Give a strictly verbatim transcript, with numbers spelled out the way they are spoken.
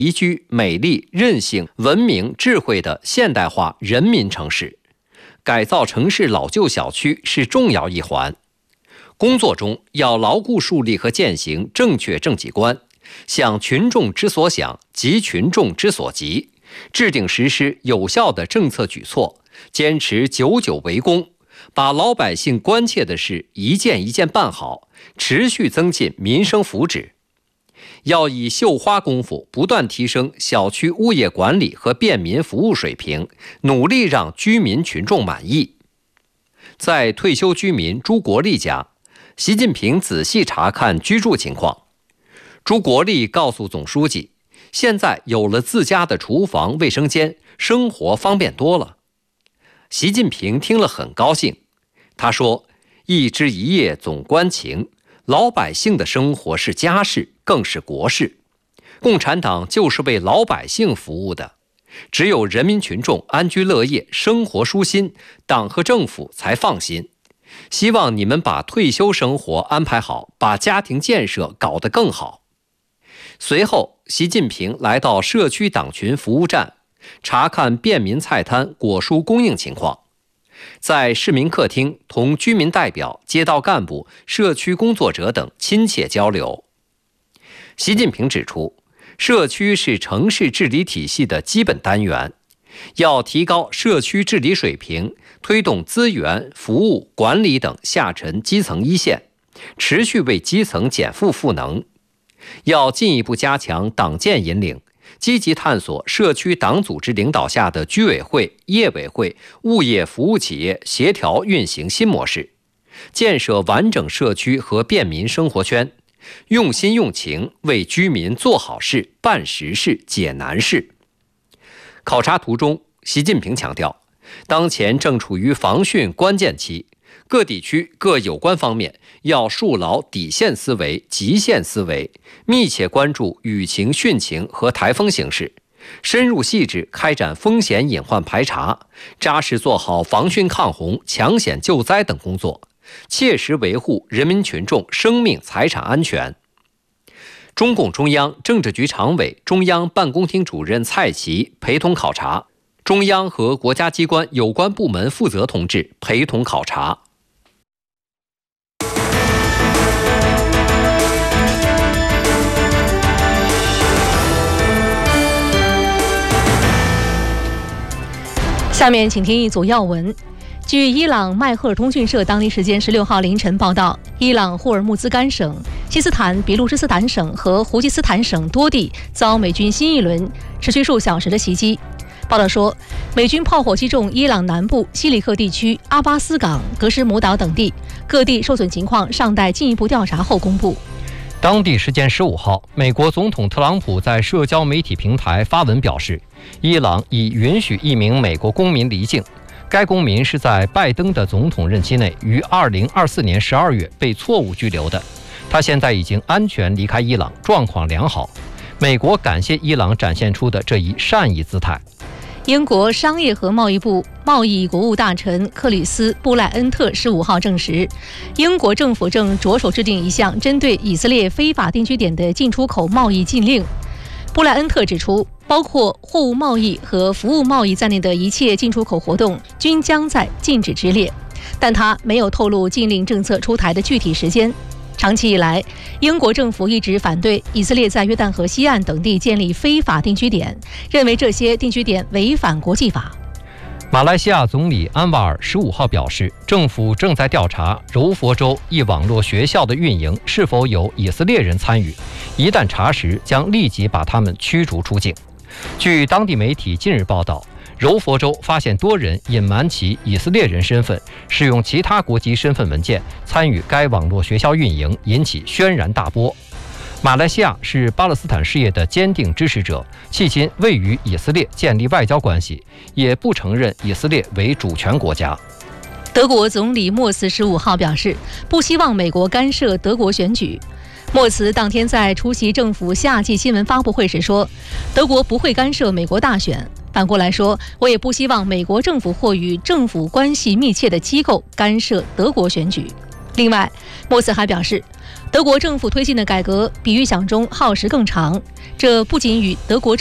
宜居、美丽、韧性、文明、智慧的现代化人民城市。改造城市老旧小区是重要一环。工作中要牢固树立和践行正确政绩观，想群众之所想，急群众之所急，制定实施有效的政策举措，坚持久久为功，把老百姓关切的事一件一件办好，持续增进民生福祉。要以绣花功夫不断提升小区物业管理和便民服务水平，努力让居民群众满意。在退休居民朱国立家，习近平仔细查看居住情况。朱国立告诉总书记，现在有了自家的厨房、卫生间，生活方便多了。习近平听了很高兴，他说：“一枝一叶总关情，老百姓的生活是家事，更是国事。共产党就是为老百姓服务的，只有人民群众安居乐业、生活舒心，党和政府才放心。希望你们把退休生活安排好，把家庭建设搞得更好。”随后，习近平来到社区党群服务站，查看便民菜摊、果蔬供应情况。在市民客厅同居民代表、街道干部、社区工作者等亲切交流。习近平指出，社区是城市治理体系的基本单元，要提高社区治理水平，推动资源、服务、管理等下沉基层一线，持续为基层减负赋能。要进一步加强党建引领，积极探索社区党组织领导下的居委会、业委会、物业服务企业协调运行新模式，建设完整社区和便民生活圈，用心用情为居民做好事、办实事、解难事。考察图中，习近平强调，当前正处于防汛关键期，各地区各有关方面要树牢底线思维、极限思维，密切关注雨情、汛情和台风形势，深入细致开展风险隐患排查，扎实做好防汛抗洪、抢险救灾等工作，切实维护人民群众生命财产安全。中共中央政治局常委、中央办公厅主任蔡奇陪同考察，中央和国家机关有关部门负责同志陪同考察。 下面请听一组要闻。据伊朗迈赫尔通讯社当地时间十六号凌晨报道，伊朗霍尔木兹干省、西斯坦比路支斯坦省和胡吉斯坦省多地遭美军新一轮持续数小时的袭击。报道说，美军炮火击中伊朗南部西里克地区阿巴斯港、格什姆岛等地，各地受损情况尚待进一步调查后公布。 当地时间十五号，美国总统特朗普在社交媒体平台发文表示，伊朗已允许一名美国公民离境。该公民是在拜登的总统任期内于二零二四年十二月被错误拘留的，他现在已经安全离开伊朗，状况良好。美国感谢伊朗展现出的这一善意姿态。 英国商业和贸易部贸易国务大臣克里斯·布赖恩特十五号证实，英国政府正着手制定一项针对以色列非法定居点的进出口贸易禁令。布莱恩特指出，包括货物贸易和服务贸易在内的一切进出口活动均将在禁止之列，但他没有透露禁令政策出台的具体时间。长期以来，英国政府一直反对以色列在约旦河西岸等地建立非法定居点，认为这些定居点违反国际法。 马来西亚总理安瓦尔十五号表示，政府正在调查柔佛州一网络学校的运营是否有以色列人参与，一旦查实，将立即把他们驱逐出境。据当地媒体近日报道，柔佛州发现多人隐瞒其以色列人身份，使用其他国籍身份文件参与该网络学校运营，引起轩然大波。马来西亚是巴勒斯坦事业的坚定支持者，迄今未与以色列建立外交关系，也不承认以色列为主权国家。 德国总理默茨十五号表示，不希望美国干涉德国选举。默茨当天在出席政府夏季新闻发布会时说，德国不会干涉美国大选，反过来说，我也不希望美国政府或与政府关系密切的机构干涉德国选举。另外，默茨还表示， 德国政府推进的改革比预想中耗时更长，这不仅与德国